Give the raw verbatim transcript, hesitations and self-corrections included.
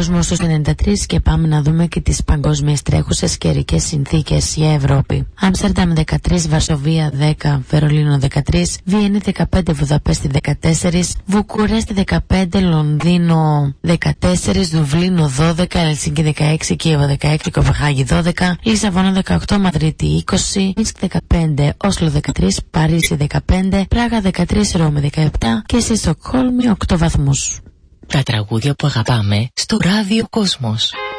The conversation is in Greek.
κόσμο στους ενενήντα τρία και πάμε να δούμε και τις παγκόσμιες τρέχουσες καιρικές συνθήκες για Ευρώπη. Άμστερνταμ δεκατρία, Βαρσοβία δέκα, Βερολίνο δεκατρία, Βιέννη δεκαπέντε, Βουδαπέστη δεκατέσσερα, Βουκουρέστη δεκαπέντε, Λονδίνο δεκατέσσερα, Δουβλίνο δώδεκα, Ελσίνκι δεκαέξι, Κίεβο δεκαέξι, Κοπενχάγη δώδεκα, Λισαβόνα δεκαοκτώ, Μαδρίτη είκοσι, Μίνσκ δεκαπέντε, Όσλο δεκατρία, Παρίσι δεκαπέντε, Πράγα δεκατρία, Ρώμη δεκαεπτά και στη Στοκχόλμη οκτώ βαθμούς. Τα τραγούδια που αγαπάμε στο Ράδιο Κόσμος.